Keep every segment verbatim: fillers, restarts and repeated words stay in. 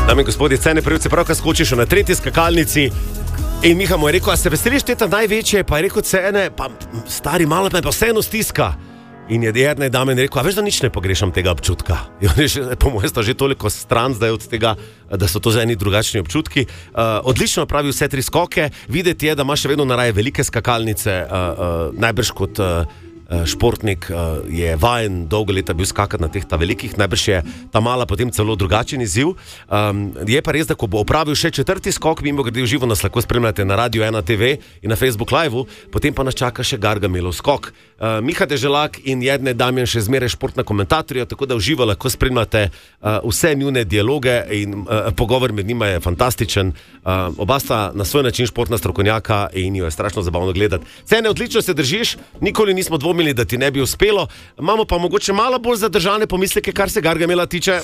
Dame in gospodje, cene prejivce pravkar skočiš na tretji skakalnici in Miha mu je rekel, a se veseliš teta največje, pa je rekel cene, pa stari malo me pa vseeno stiska. In je Jernej Damjan rekel, a veš, da nič ne pogrešam tega občutka. In on je že, po mojem sta že toliko stran zdaj od tega, da so to za eni drugačni občutki. Uh, odlično pravi vse tri skoke, videti je, da ima še vedno naraje velike skakalnice, uh, uh, najbrž kot uh, športnik uh, je vajen dolgo leta bil skakati na teh ta velikih, najbrž je ta mala potem celo drugačen izziv. Um, je pa res, da ko bo opravil še četrti skok, mimo grede v živo nas lahko spremljate na Radio ena te ve in na Facebook Live-u, potem pa nas čaka še Gargamelov skok. Uh, Miha Deželak in Jernej Damjan še zmeraj športna komentatorja, tako da v živo lahko spremljate uh, vse njune dialoge in uh, pogovor med njima je fantastičen. Uh, oba sta na svoj način športna strokovnjaka in jo je strašno zabavno gledati. Cene, odlično se držiš, nikoli nismo dvomili, da ti ne bi uspelo. Imamo pa mogoče malo bolj zadržane pomisleke, kar se Gargamela tiče.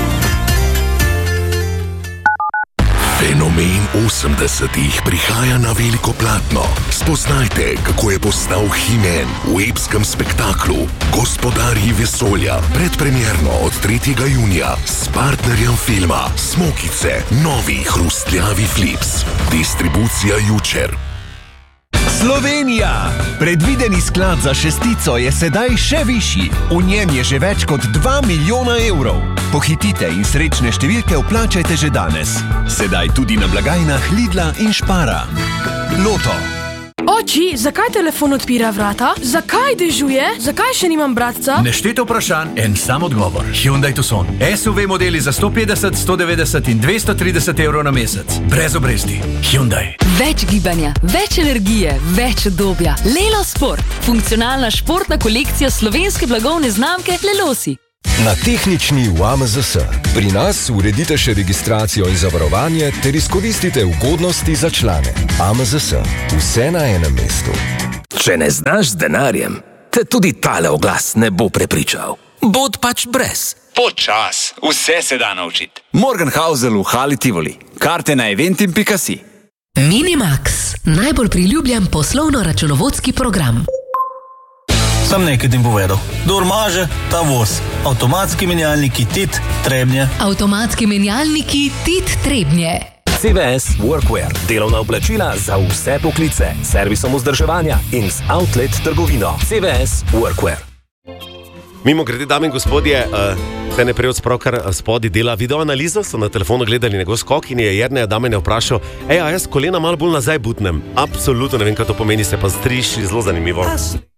Fenomen osemdesetih prihaja na veliko platno. Spoznajte, kako je postal He-Man v epskem spektaklu Gospodarji vesolja. Predpremierno od tretjega junija s partnerjem filma Smokice, novi hrustljavi flips. Distribucija Jučer. Slovenija! Predvideni sklad za šestico je sedaj še višji. V njem je že več kot dva milijona evrov. Pohitite in srečne številke vplačajte že danes. Sedaj tudi na blagajnah Lidla in Špara. Loto. Oči, zakaj telefon odpira vrata? Zakaj dežuje? Zakaj še nimam bratca? Nešteto vprašanj, en sam odgovor. Hyundai Tucson. S U V modeli za sto petdeset, sto devetdeset in dvesto trideset evrov na mesec. Brez obresti. Hyundai. Več gibanja, več energije, več udobja. Lelo Sport. Funkcionalna športna kolekcija slovenske blagovne znamke Lelosi. Na tehnični v A M Z S. Pri nas uredite še registracijo in zavarovanje ter izkoristite ugodnosti za člane. A M Z S. Vse na enem mestu. Če ne znaš z denarjem, te tudi tale oglas ne bo prepričal. Bod pač brez. Počas, vse se da naučiti. Morgenhausel v Hali Tivoli. Karte na eventim pika si. Minimax. Najbolj priljubljen poslovno-računovodski program. Sam nekaj tim povedal. Dor maže, ta voz. Avtomatski menjalniki Tit Trebnje. Avtomatski menjalniki Tit Trebnje. C V S Workwear. Delovna oblačila za vse poklice. Servisom vzdrževanja in z outlet trgovino. C V S Workwear. Mimo grede, dame in gospodje, uh, te ne prejod spravkar spodi dela videoanalizo, so na telefonu gledali njegov skok in je Jerneja Damjana vprašal, ej, a jaz kolena malo bolj nazaj butnem. Absolutno ne vem, kaj to pomeni, se pa striši zelo zanimivo.